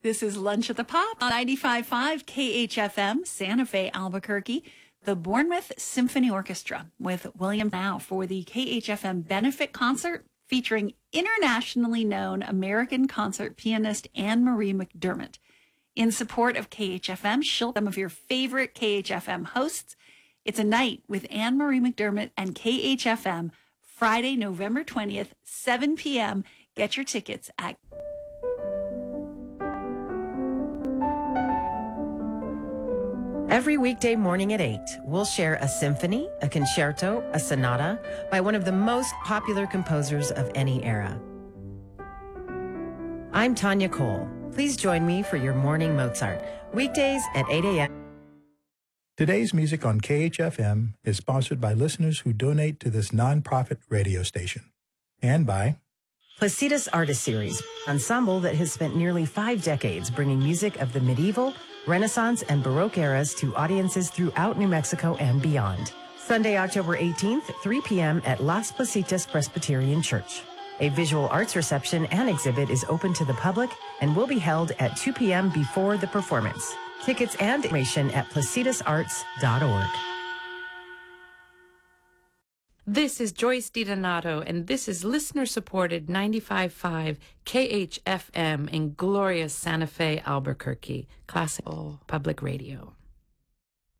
This is Lunch at the Pop on 95.5 KHFM, Santa Fe, Albuquerque. The Bournemouth Symphony Orchestra with William now for the KHFM benefit concert featuring internationally known American concert pianist Anne-Marie McDermott. In support of KHFM, she'll some of your favorite KHFM hosts. It's a night with Anne-Marie McDermott and KHFM, Friday, November 20th, 7 p.m. Get your tickets at Every weekday morning at 8, we'll share a symphony, a concerto, a sonata by one of the most popular composers of any era. I'm Tanya Cole. Please join me for your morning Mozart, weekdays at 8 a.m. Today's music on KHFM is sponsored by listeners who donate to this nonprofit radio station, and by Placitas Artist Series, ensemble that has spent nearly 5 decades bringing music of the medieval, Renaissance, and Baroque eras to audiences throughout New Mexico and beyond. Sunday, October 18th, 3 p.m. at Las Placitas Presbyterian Church. A visual arts reception and exhibit is open to the public and will be held at 2 p.m. before the performance. Tickets and information at placitasarts.org. This is Joyce DiDonato, and this is listener-supported 95.5 KHFM in glorious Santa Fe, Albuquerque, classical public radio.